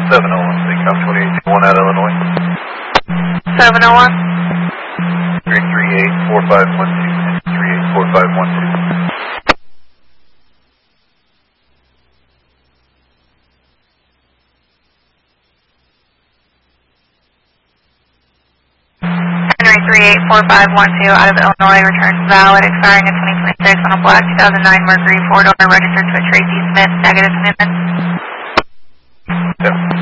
701, Steakhouse 2821 out of Illinois. 701? 338-4512, 338-4512. Henry 384512 out of Illinois, returns valid, expiring in 2026 on a black 2009 Mercury 4-door registered to a Tracy Smith, negative commitment. Yeah.